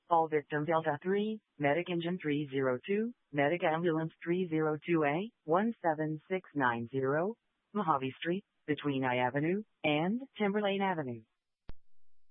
All victim Delta 3, Medic Engine 302, Medic Ambulance 302A, 17690, Mojave Street, between I Avenue and Timberlane Avenue.